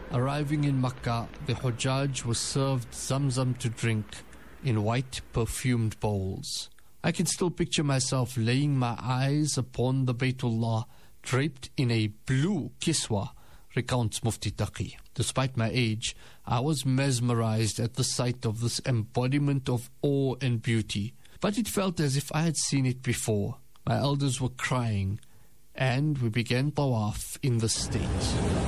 Arriving in Makkah, the Hujjaj was served Zamzam to drink in white perfumed bowls. I can still picture myself laying my eyes upon the Baytullah draped in a blue kiswa, recounts Mufti Taqi. Despite my age, I was mesmerized at the sight of this embodiment of awe and beauty, but it felt as if I had seen it before. My elders were crying, and we began tawaf in the state.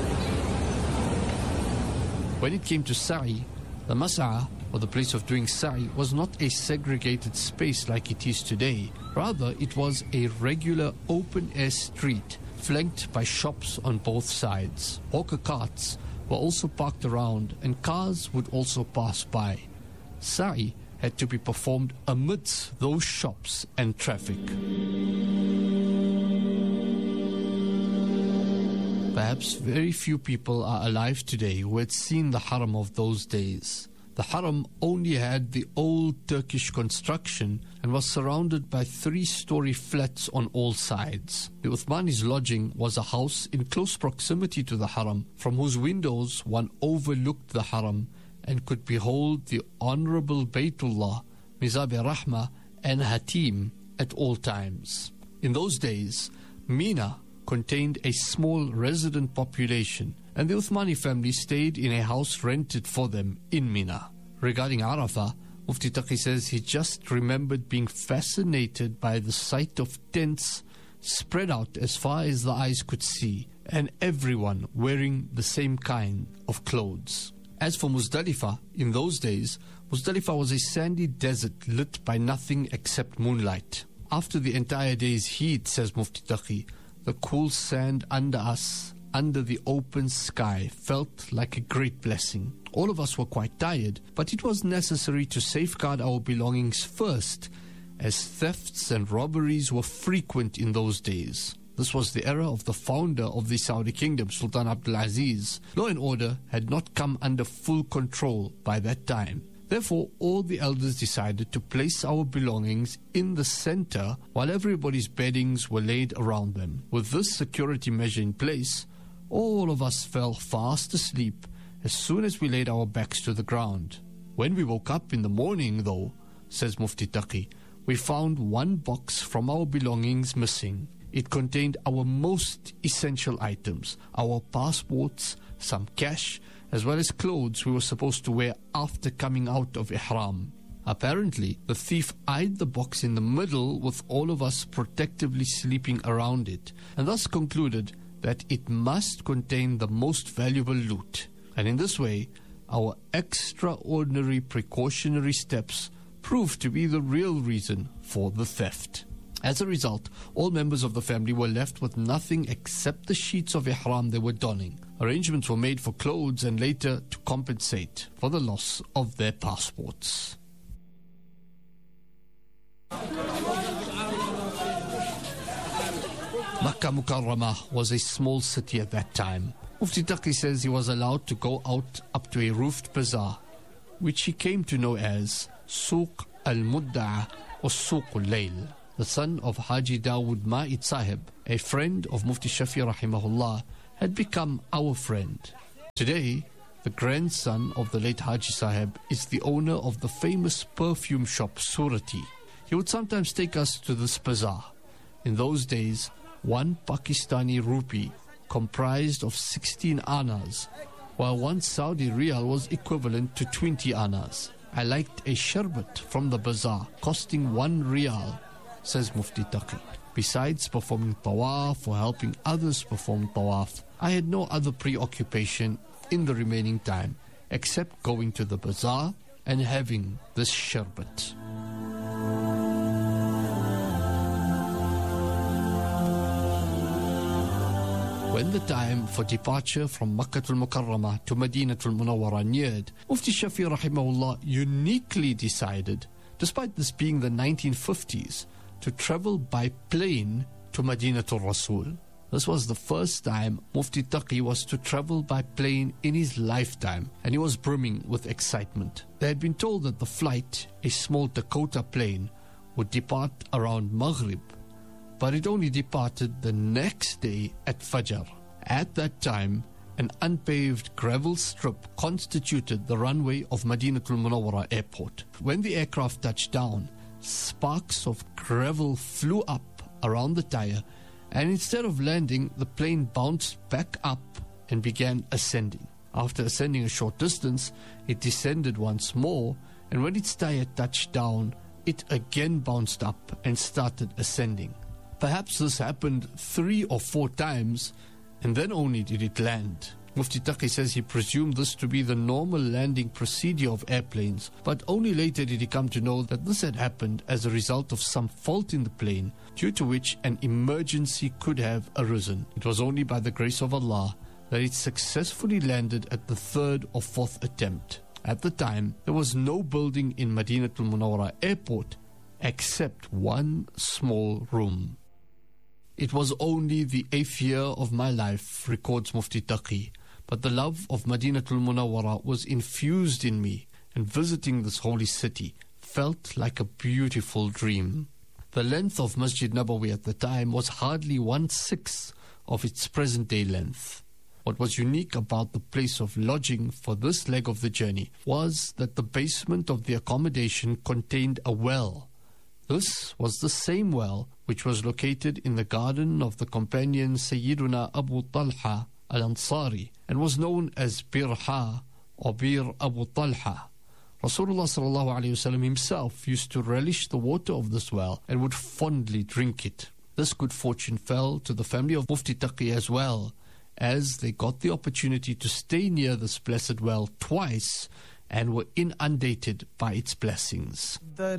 When it came to sa'i, the mas'a, or the place of doing sa'i, was not a segregated space like it is today. Rather, it was a regular open-air street flanked by shops on both sides. Hawker carts were also parked around, and cars would also pass by. Sa'i had to be performed amidst those shops and traffic. Perhaps very few people are alive today who had seen the haram of those days. The haram only had the old Turkish construction and was surrounded by 3-story flats on all sides. The Uthmanis' lodging was a house in close proximity to the haram, from whose windows one overlooked the haram and could behold the Honorable Baytullah, Mizab-e-Rahmah and Hatim at all times. In those days, Mina contained a small resident population, and the Uthmani family stayed in a house rented for them in Mina. Regarding Arafah, Mufti Taqi says he just remembered being fascinated by the sight of tents spread out as far as the eyes could see, and everyone wearing the same kind of clothes. As for Muzdalifah, in those days, Muzdalifah was a sandy desert lit by nothing except moonlight. After the entire day's heat, says Mufti Taqi, the cool sand under us, under the open sky, felt like a great blessing. All of us were quite tired, but it was necessary to safeguard our belongings first, as thefts and robberies were frequent in those days. This was the era of the founder of the Saudi kingdom, Sultan Abdul Aziz. Law and order had not come under full control by that time. Therefore, all the elders decided to place our belongings in the center while everybody's beddings were laid around them. With this security measure in place, all of us fell fast asleep as soon as we laid our backs to the ground. When we woke up in the morning, though, says Mufti Taqi, we found one box from our belongings missing. It contained our most essential items, our passports, some cash, as well as clothes we were supposed to wear after coming out of Ihram. Apparently, the thief eyed the box in the middle with all of us protectively sleeping around it, and thus concluded that it must contain the most valuable loot. And in this way, our extraordinary precautionary steps proved to be the real reason for the theft. As a result, all members of the family were left with nothing except the sheets of ihram they were donning. Arrangements were made for clothes and later to compensate for the loss of their passports. Makkah Mukarramah was a small city at that time. Mufti Taqi says he was allowed to go out up to a roofed bazaar, which he came to know as Suq al-Mudda'a or Suq al-Layl. The son of Haji Dawood Ma'id Sahib, a friend of Mufti Shafi rahimahullah, had become our friend. Today, the grandson of the late Haji Sahib is the owner of the famous perfume shop Surati. He would sometimes take us to this bazaar. In those days, one Pakistani rupee comprised of 16 annas, while one Saudi riyal was equivalent to 20 annas. I liked a sharbat from the bazaar costing 1 riyal, says Mufti Taqi. Besides performing tawaf or helping others perform tawaf, I had no other preoccupation in the remaining time except going to the bazaar and having this sharbat. When the time for departure from Makkatul Mukarramah to Madinatul Munawwarah neared, Mufti Shafi rahimahullah uniquely decided, despite this being the 1950s, to travel by plane to Madinatul Rasul. This was the first time Mufti Taqi was to travel by plane in his lifetime, and he was brimming with excitement. They had been told that the flight, a small Dakota plane, would depart around Maghrib, but it only departed the next day at Fajr. At that time, an unpaved gravel strip constituted the runway of Madinatul Munawwara Airport. When the aircraft touched down, sparks of gravel flew up around the tire, and instead of landing, the plane bounced back up and began ascending. After ascending a short distance, it descended once more, and when its tire touched down, it again bounced up and started ascending. Perhaps this happened 3 or 4 times, and then only did it land. Mufti Taqi says he presumed this to be the normal landing procedure of airplanes, but only later did he come to know that this had happened as a result of some fault in the plane, due to which an emergency could have arisen. It was only by the grace of Allah that it successfully landed at the 3rd or 4th attempt. At the time, there was no building in Madinatul Munawwara Airport except one small room. It was only the 8th year of my life, records Mufti Taqi, but the love of Madinatul Munawwara was infused in me, and visiting this holy city felt like a beautiful dream. The length of Masjid Nabawi at the time was hardly 1/6 of its present-day length. What was unique about the place of lodging for this leg of the journey was that the basement of the accommodation contained a well. This was the same well which was located in the garden of the companion Sayyiduna Abu Talha al-Ansari and was known as Birha or Bir Abu Talha. Rasulullah ﷺ himself used to relish the water of this well and would fondly drink it. This good fortune fell to the family of Mufti Taqi as well, as they got the opportunity to stay near this blessed well twice and were inundated by its blessings.